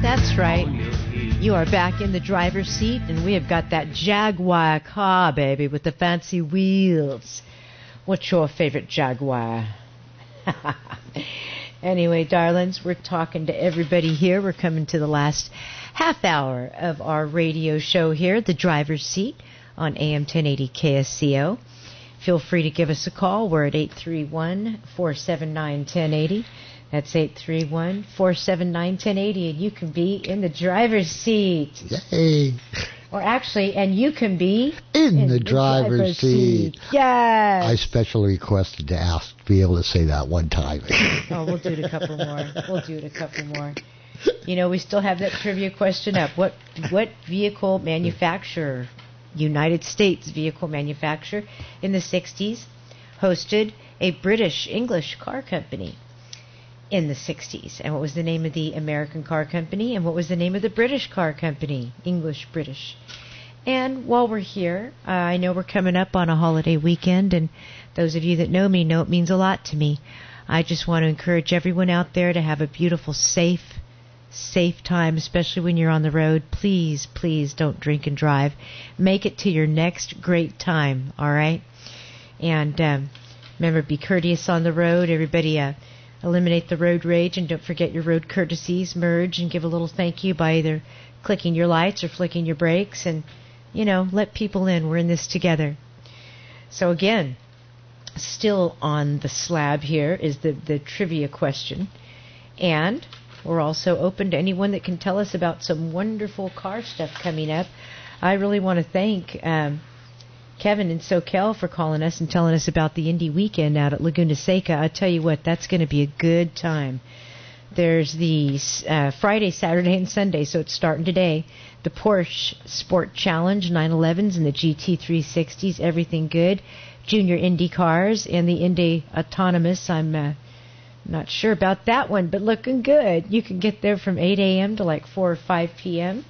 That's right. You are back in the driver's seat, and we have got that Jaguar car, baby, with the fancy wheels. What's your favorite Jaguar? Anyway, darlings, we're talking to everybody here. We're coming to the last half hour of our radio show here, The Driver's Seat, on AM 1080 KSCO. Feel free to give us a call. We're at 831-479-1080. That's 831-479-1080, and you can be in the driver's seat. Yay. Or actually, and you can be in the driver's seat. Yes. I specially requested to be able to say that one time. Oh, we'll do it a couple more. You know, we still have that trivia question up. What vehicle manufacturer, United States vehicle manufacturer, in the 60s hosted a British-English car company in the 60s? And what was the name of the American car company? And what was the name of the British car company? English-British. And while we're here, I know we're coming up on a holiday weekend, and those of you that know me know it means a lot to me. I just want to encourage everyone out there to have a beautiful, safe time, especially when you're on the road. Please, please don't drink and drive. Make it to your next great time, all right? And remember, be courteous on the road. Everybody eliminate the road rage, and don't forget your road courtesies. Merge and give a little thank you by either clicking your lights or flicking your brakes, and, you know, let people in. We're in this together. So again, still on the slab here is the trivia question. And we're also open to anyone that can tell us about some wonderful car stuff coming up. I really want to thank Kevin in SoCal for calling us and telling us about the Indy weekend out at Laguna Seca. I tell you what, that's going to be a good time. There's the Friday, Saturday, and Sunday, so it's starting today. The Porsche Sport Challenge 911s and the GT360s, everything good. Junior Indy cars and the Indy Autonomous. I'm not sure about that one, but looking good. You can get there from 8 a.m. to like 4 or 5 p.m.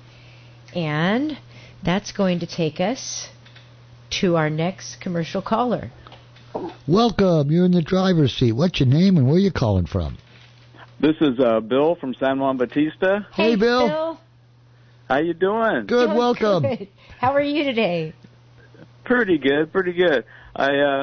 And that's going to take us to our next commercial caller. Welcome. You're in the driver's seat. What's your name and where are you calling from? This is Bill from San Juan Bautista. Hey, Bill. How you doing? Good. Welcome. Good. How are you today? Pretty good. I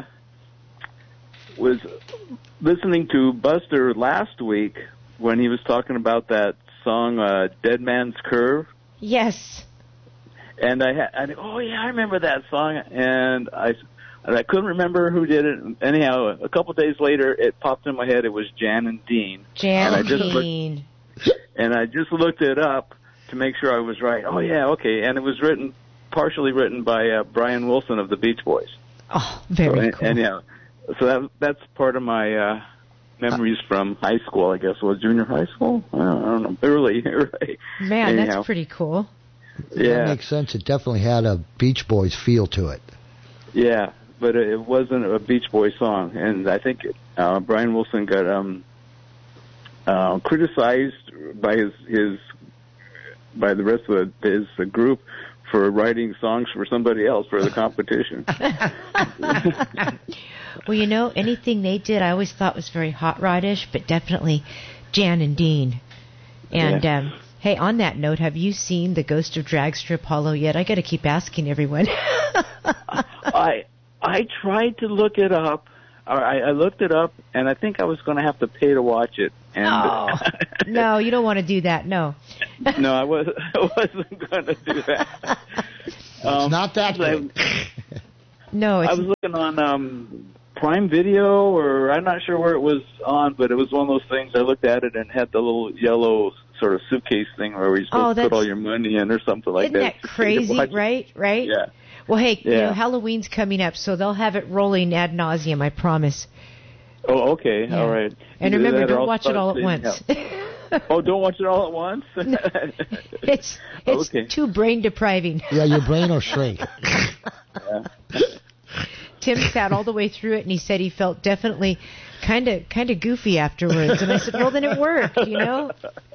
was listening to Buster last week when he was talking about that song Dead Man's Curve. Yes. And I remember that song, and I couldn't remember who did it. Anyhow, a couple of days later, it popped in my head. It was Jan and Dean. And I just looked it up to make sure I was right. Oh yeah, okay. And it was partially written by Brian Wilson of the Beach Boys. Oh, very cool. And yeah, so that's part of my memories from high school. I guess was junior high school. I don't know, early. Right. Man, anyhow, that's pretty cool. Yeah, that makes sense. It definitely had a Beach Boys feel to it. Yeah, but it wasn't a Beach Boys song, and I think Brian Wilson got criticized by by the rest of his group for writing songs for somebody else for the competition. Well, you know, anything they did, I always thought was very hot rod-ish, but definitely Jan and Dean. And hey, on that note, have you seen The Ghost of Dragstrip Hollow yet? I got to keep asking everyone. I tried to look it up. I looked it up, and I think I was going to have to pay to watch it. And no, you don't want to do that. No. No, I wasn't going to do that. It's not that good. No, I was looking on Prime Video, or I'm not sure where it was on, but it was one of those things. I looked at it and had the little yellow sort of suitcase thing where you're supposed to put all your money in or something like that. Isn't that crazy, right? Yeah. Well, hey, you know, Halloween's coming up, so they'll have it rolling ad nauseum, I promise. Oh, okay. Yeah. All right. And remember, don't watch it all at once. Oh, don't watch it all at once? No, it's okay. Too brain depriving. Yeah, your brain will shrink. Yeah. Tim sat all the way through it, and he said he felt definitely kind of goofy afterwards. And I said, well, then it worked, you know?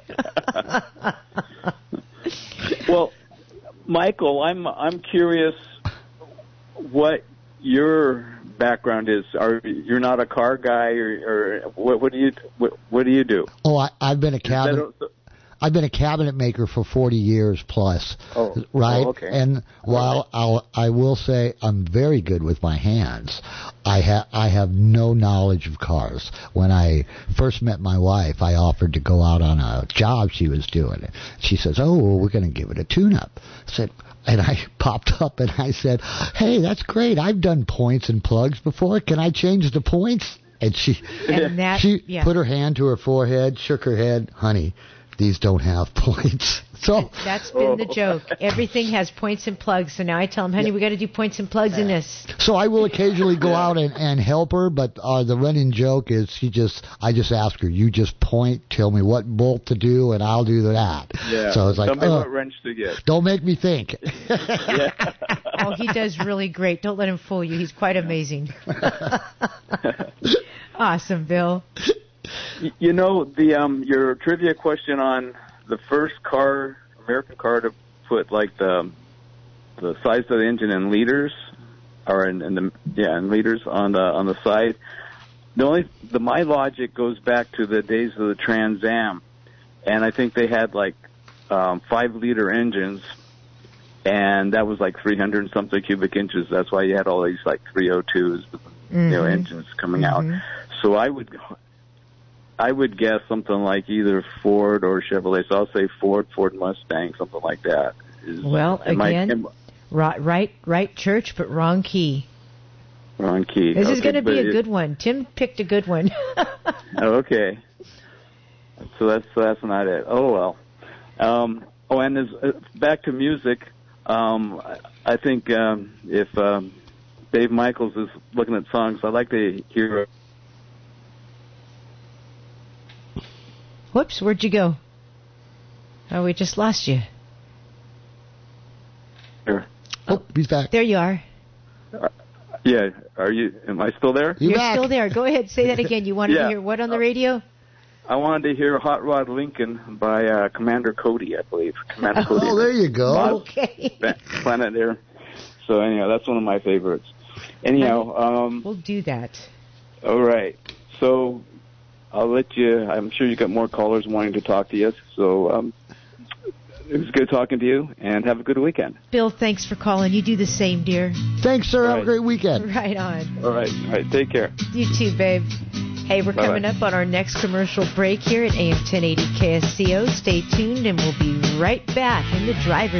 Well, Michael, I'm curious what your background is. You're not a car guy, or what do you do? Oh, I've been a cabin. I've been a cabinet maker for 40 years plus, right? Oh, okay. And while I will say I'm very good with my hands, I have no knowledge of cars. When I first met my wife, I offered to go out on a job she was doing. She says, "Oh, well, we're going to give it a tune-up." And I popped up and I said, "Hey, that's great. I've done points and plugs before. Can I change the points?" And she put her hand to her forehead, shook her head. "Honey, these don't have points." So that's been the joke. Everything has points and plugs. So now I tell them, "Honey, we got to do points and plugs in this." So I will occasionally go out and help her, but the running joke is I just ask her, "You just point, tell me what bolt to do, and I'll do that." Yeah. So it's like, tell me what wrench to get. Don't make me think. Oh, he does really great. Don't let him fool you. He's quite amazing. Awesome, Bill. You know, your trivia question on the first American car to put like the size of the engine in liters, or in liters on the side. My logic goes back to the days of the Trans Am, and I think they had like 5-liter engines, and that was like 300 and something cubic inches. That's why you had all these like 302s, engines coming out. So I would guess something like either Ford or Chevrolet. So I'll say Ford Mustang, something like that. Right church, but wrong key. Wrong key. This is going to be a good one. Tim picked a good one. Okay. So that's not it. Oh well. And back to music. I think if Dave Michaels is looking at songs, I'd like to hear. Whoops, where'd you go? Oh, we just lost you. Here. Oh, he's back. There you are. Yeah, am I still there? You're still there. Go ahead, say that again. You wanted to hear what on the radio? I wanted to hear Hot Rod Lincoln by Commander Cody, I believe. Commander Cody. Oh, there you go. Okay. Planet Air. So anyhow, that's one of my favorites. Anyhow, we'll do that. All right. So I'll let you. I'm sure you got more callers wanting to talk to you. So it was good talking to you, and have a good weekend. Bill, thanks for calling. You do the same, dear. Thanks, sir. Have a great weekend. Right on. All right. Take care. You too, babe. Hey, we're coming up on our next commercial break here at AM 1080 KSCO. Stay tuned, and we'll be right back in the driver's